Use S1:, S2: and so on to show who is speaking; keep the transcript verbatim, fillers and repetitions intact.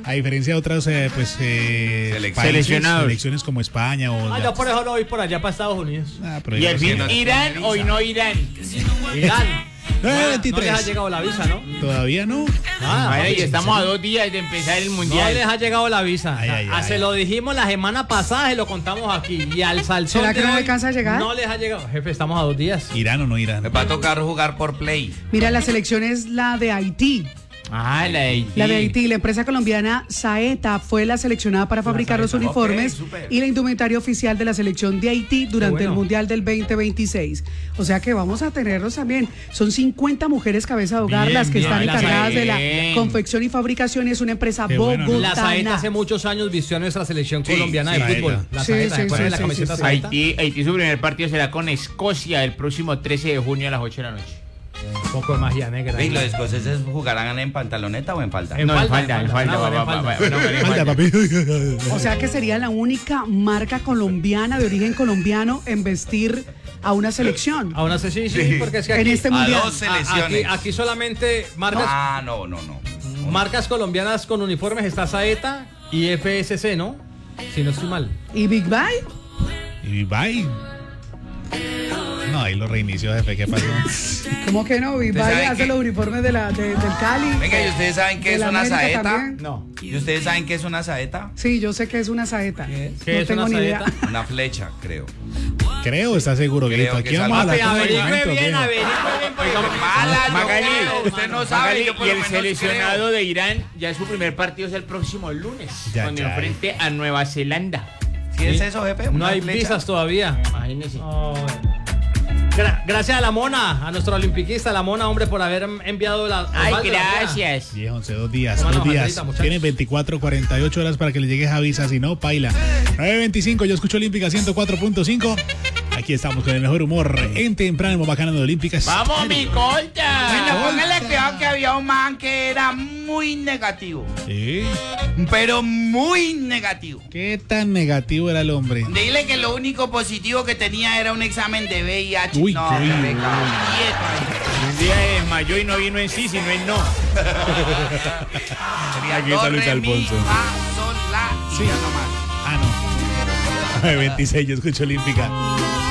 S1: A diferencia de otras eh, pues, eh,
S2: Selec-
S1: países,
S3: seleccionados.
S1: selecciones como España o...
S4: Ah,
S1: la-
S4: yo por eso lo voy por allá para Estados Unidos.
S1: Ah, pero
S3: Y
S1: yo
S3: al
S1: no
S3: fin,
S1: sé.
S2: no-
S3: ¿irán
S2: no
S3: o
S2: visa.
S3: no irán?
S4: Irán.
S1: Eh,
S4: No
S1: veintitrés.
S4: les ha llegado la visa, ¿no?
S1: Todavía no.
S4: Ah,
S3: Madre, y
S4: papi,
S3: estamos a dos días de empezar el
S4: No
S3: mundial.
S4: les ha llegado la visa.
S1: Ay, ay,
S4: Ah,
S1: ay.
S4: se lo dijimos la semana pasada, se lo contamos aquí. Y al salsón
S5: ¿Será que
S4: de
S5: no
S4: hoy,
S5: alcanza a llegar?
S4: No les ha llegado. Jefe, estamos a dos días.
S1: ¿Irán o no irán?
S2: Me va a tocar jugar por Play.
S5: Mira, la selección es la de Haití.
S3: Ah, la de Haití.
S5: La de Haití, la empresa colombiana Saeta fue la seleccionada para fabricar los
S4: Saeta.
S5: uniformes
S2: Ok, súper.
S5: y la indumentaria oficial de la selección de Haití durante
S4: bueno.
S5: el Mundial del veinte veintiséis. O sea que vamos a tenerlos también. Son cincuenta mujeres cabeza de hogar
S4: Bien,
S5: las que
S4: bien.
S5: están
S4: Ay, la
S5: encargadas de la
S3: Saeta.
S5: confección y fabricación. Es una empresa
S1: Qué bueno, ¿no?
S4: La Saeta
S5: bogotana.
S4: hace muchos años vistió a nuestra selección
S2: Sí,
S4: colombiana
S2: sí,
S4: de fútbol.
S1: Saeta.
S4: La
S5: Sí,
S4: Saeta,
S5: sí,
S4: ¿se acuerdan de
S5: sí,
S4: la
S5: sí,
S4: camiseta
S5: sí, sí.
S4: Saeta?
S3: Haití, Haití, su primer partido será con Escocia el próximo trece de junio a las ocho de la noche.
S4: Un poco de magia negra.
S2: ¿Y los escoceses jugarán en pantaloneta o en falda?
S4: En
S3: No, en
S4: falda,
S3: falda, en
S4: en
S3: falda.
S4: falda.
S3: va,
S4: No,
S3: va,
S4: en
S3: va,
S4: falda.
S3: va, no, en
S1: Falta,
S3: falda.
S1: papi.
S5: O sea que sería la única marca colombiana de origen colombiano en vestir a una selección.
S4: Aún así, sí, sí,
S2: Sí.
S4: porque es que
S5: En
S4: aquí,
S5: este
S2: A
S5: mundial.
S2: dos
S4: a- aquí,
S2: selecciones.
S4: aquí solamente marcas,
S2: Ah, no, no, no.
S4: marcas colombianas con uniformes está Saeta y F S C, ¿no? Si no estoy mal.
S5: ¿Y Big Bye?
S1: Y bye. No, ahí lo reinició, jefe. ¿Qué pasó?
S5: ¿Cómo que no? Big
S2: ¿Usted
S5: Bye
S2: sabe
S5: hace
S2: qué?
S5: los uniformes de la, de- del Cali.
S2: Venga, ¿y ustedes saben qué
S5: de
S2: es
S5: la
S2: una
S5: América
S2: saeta?
S5: también.
S4: No.
S2: ¿Y ustedes saben qué es una saeta?
S5: Sí, yo sé que es una saeta.
S4: ¿Qué
S5: no
S4: es
S5: tengo
S4: una
S5: ni idea.
S4: saeta?
S2: Una flecha, creo.
S1: Creo, ¿está seguro,
S2: Creo
S1: Grito?
S2: que
S1: Aquí
S2: es
S1: vamos a
S2: algo-
S1: hablar con
S4: Averigüe
S1: argumentos,
S4: bien,
S1: viejo.
S4: averigüe bien. porque-
S2: Mala, yo
S3: Magali,
S2: creo, usted no sabe.
S3: Magali,
S2: yo por
S3: y
S2: lo
S3: el
S2: menos
S3: seleccionado
S2: creo.
S3: de Irán, ya su primer partido es el próximo lunes,
S1: Ya,
S3: cuando
S1: ya.
S3: enfrente a Nueva Zelanda.
S2: ¿Sí es eso, jefe?
S4: No
S2: ¿Una
S4: hay
S2: flecha?
S4: visas todavía.
S3: Imagínense.
S4: Oh, bueno. Gra- gracias a la Mona, a nuestro olimpiquista, la Mona, hombre, por haber enviado la.
S3: Ay,
S4: Osvaldo, la mía.
S3: gracias.
S1: Viejo, once, dos días,
S4: Toma
S1: dos
S4: la
S1: días.
S4: bandera, muchachos.
S1: Tienen veinticuatro, cuarenta y ocho horas para que le llegues a visa, si no, paila. nueve veinticinco, yo escucho Olímpica ciento cuatro punto cinco. Aquí estamos con el mejor humor en temprano, bacana de Olímpicas.
S3: ¡Vamos, mi colta!
S2: Bueno, póngale cuidado que había un man que era muy negativo.
S1: Sí.
S2: Pero muy negativo.
S1: ¿Qué tan negativo era el hombre?
S2: Dile que lo único positivo que tenía era un examen de V I H.
S1: Uy,
S2: no,
S1: uy,
S2: qué
S1: uy.
S2: pecado. Quieto
S3: Un día desmayó y no vino en sí, sino en no.
S2: ahí. Sería
S1: Aquí
S2: do,
S1: está Luis
S2: re, mi,
S1: Alfonso.
S2: fa, sol, la y
S1: Sí.
S2: ya no más.
S1: Ah, no. nueve veintiséis, yo escucho Olímpica.